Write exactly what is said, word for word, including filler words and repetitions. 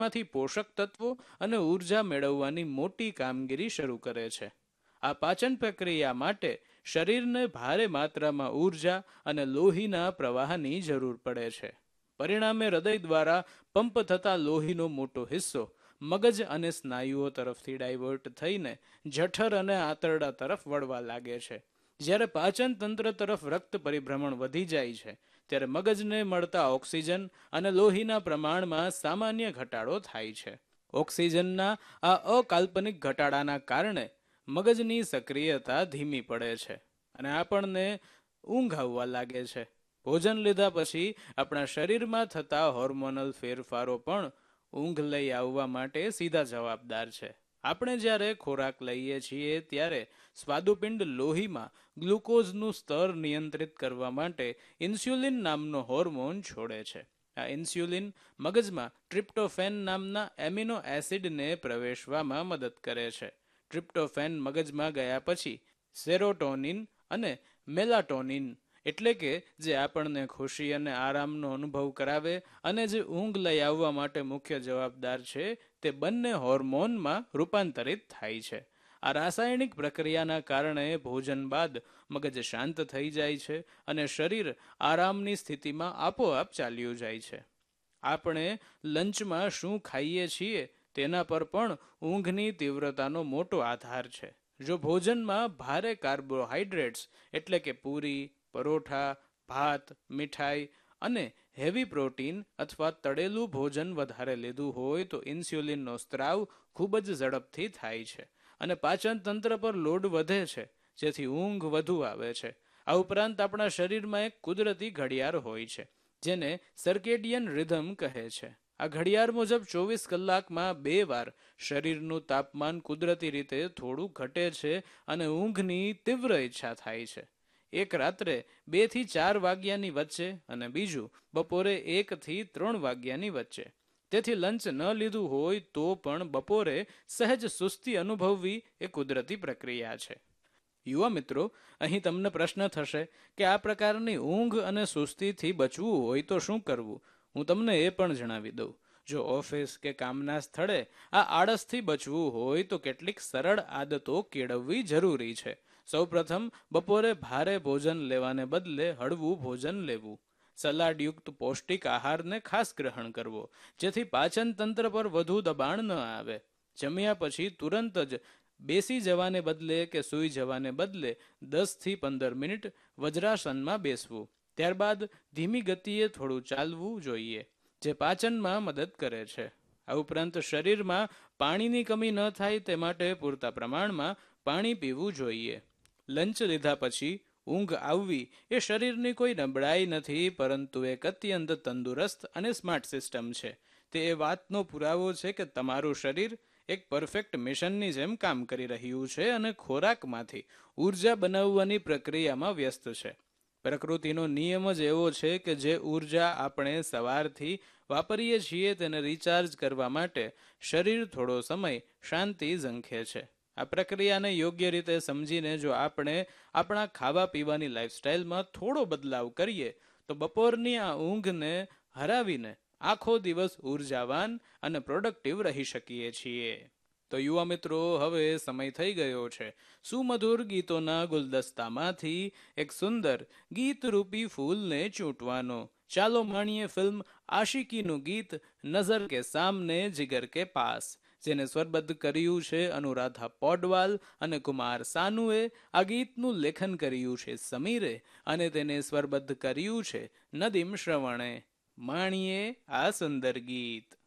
માંથી પોષક તત્વો અને ઉર્જા મેળવવાની મોટી કામગીરી શરૂ કરે છે. આ પાચન પ્રક્રિયા માટે શરીરને ભારે માત્રામાં ઉર્જા અને લોહીના પ્રવાહની જરૂર પડે છે. પરિણામે હૃદય દ્વારા પંપ થતા લોહીનો મોટો હિસ્સો મગજ અને સ્નાયુઓ તરફથી ડાયવર્ટ થઈને જઠર અને આંતરડા તરફ વળવા લાગે છે. જ્યારે પાચન તંત્ર તરફ રક્ત પરિભ્રમણ વધી જાય છે ત્યારે મગજને મળતા ઓક્સિજન અને લોહીના પ્રમાણમાં સામાન્ય ઘટાડો થાય છે. ઓક્સિજનના આ અકાલ્પનિક ઘટાડાના કારણે મગજની સક્રિયતા ધીમી પડે છે અને આપણને ઊંઘ આવવા લાગે છે. ભોજન લીધા પછી આપણા શરીરમાં થતા હોર્મોનલ ફેરફારો પણ ઊંઘ લઈ આવવા માટે સીધા જવાબદાર છે. આપણે જ્યારે ખોરાક લઈએ છીએ ત્યારે સ્વાદુપિંડ લોહીમાં ગ્લુકોઝનું સ્તર નિયંત્રિત કરવા માટે ઇન્સ્યુલિન નામનો હોર્મોન છોડે છે. આ ઇન્સ્યુલિન મગજમાં ટ્રિપ્ટોફેન નામના એમિનો એસિડને પ્રવેશવામાં મદદ કરે છે. ટ્રિપ્ટોફેન મગજમાં ગયા પછી સેરોટોનિન અને મેલાટોનિન એટલે કે જે આપણને ખુશી અને આરામનો અનુભવ કરાવે અને જે ઊંઘ લઈ આવવા માટે મુખ્ય જવાબદાર છે તે બંને હોર્મોનમાં રૂપાંતરિત થાય છે. આ રાસાયણિક પ્રક્રિયાના કારણે ભોજન બાદ મગજ શાંત થઈ જાય છે અને શરીર આરામની સ્થિતિમાં આપોઆપ ચાલ્યું જાય છે. આપણે લંચમાં શું ખાઈએ છીએ તેના પર પણ ઊંઘની તીવ્રતાનો મોટો આધાર છે. જો ભોજનમાં ભારે કાર્બોહાઈડ્રેટ્સ એટલે કે પૂરી, પરોઠા, ભાત, મીઠાઈ અને હેવી પ્રોટીન અથવા તળેલું ભોજન વધારે લીધું હોય તો ઇન્સ્યુલિનનો સ્ત્રાવ ખૂબ જ ઝડપથી થાય છે અને પાચન તંત્ર પર લોડ વધે છે, જેથી ઊંઘ વધુ આવે છે. આ ઉપરાંત આપણા શરીરમાં એક કુદરતી ઘડિયાળ હોય છે જેને સર્કેડિયન રિધમ કહે છે. આ ઘડિયાળ મુજબ ચોવીસ કલાકમાં બે વાર શરીરનું તાપમાન કુદરતી રીતે થોડું ઘટે છે અને ઊંઘની તીવ્ર ઈચ્છા થાય છે. એક રાત્રે બે થી ચાર વાગ્યાની વચ્ચે અને બીજું બપોરે એક થી ત્રણ વાગ્યાની વચ્ચે. તેથી લંચ ન લીધું હોય તો પણ બપોરે સહેજ સુસ્તી અનુભવવી એ કુદરતી પ્રક્રિયા છે. યુવા મિત્રો, અહીં તમને પ્રશ્ન થશે કે આ પ્રકારની ઊંઘ અને સુસ્તીથી બચવું હોય તો શું કરવું? હું તમને એ પણ જણાવી દઉં. જો ઓફિસ કે કામના સ્થળે આ આળસથી બચવું હોય તો કેટલીક સરળ આદતો કેળવવી જરૂરી છે. સૌપ્રથમ, બપોરે ભારે ભોજન લેવાને બદલે હળવું ભોજન લેવું. સલાડયુક્ત પૌષ્ટિક આહારને ખાસ ગ્રહણ કરવો, જેથી પાચન તંત્ર પર વધુ દબાણ ન આવે. જમ્યા પછી તુરંત જ બેસી જવાને બદલે કે સૂઈ જવાને બદલે દસ થી પંદર મિનિટ વજ્રાસનમાં બેસવું. ત્યારબાદ ધીમી ગતિએ થોડું ચાલવું જોઈએ, જે પાચનમાં મદદ કરે છે. આ ઉપરાંત શરીરમાં પાણીની કમી ન થાય તે માટે પૂરતા પ્રમાણમાં પાણી પીવું જોઈએ. લંચ લીધા પછી ઊંઘ આવવી એ શરીરની કોઈ નબળાઈ નથી, પરંતુ એક અત્યંત તંદુરસ્ત અને સ્માર્ટ સિસ્ટમ છે. તે એ વાતનો પુરાવો છે કે તમારું શરીર એક પરફેક્ટ મિશનની જેમ કામ કરી રહ્યું છે અને ખોરાકમાંથી ઉર્જા બનાવવાની પ્રક્રિયામાં વ્યસ્ત છે. પ્રકૃતિનો નિયમ જ એવો છે કે જે ઉર્જા આપણે સવારથી વાપરીએ છીએ તેને રિચાર્જ કરવા માટે શરીર થોડો સમય શાંતિ ઝંખે છે. આ પ્રક્રિયાને યોગ્ય રીતે સમજીને જો આપણે આપણા ખાવા પીવાની લાઈફસ્ટાઈલમાં થોડો બદલાવ કરીએ તો બપોરની આ ઊંઘને હરાવીને આખો દિવસ ઉર્જાવાન અને પ્રોડક્ટિવ રહી શકીએ છીએ. તો યુવા મિત્રો, હવે સમય થઈ ગયો છે સુમધુર ગીતોના ગુલદસ્તામાંથી એક સુંદર ગીતરૂપી ફૂલને ચૂંટવાનો. ચાલો માણીએ ફિલ્મ આશિકીનું ગીત નજર કે સામને જીગર કે પાસ, જેને સ્વરબદ્ધ કર્યું છે અનુરાધા પૌડવાલ અને કુમાર સાનુએ. આ ગીતનું લેખન કર્યું છે સમીરે અને તેને સ્વરબદ્ધ કર્યું છે નદીમ શ્રવણે. માણીએ આ સુંદર ગીત.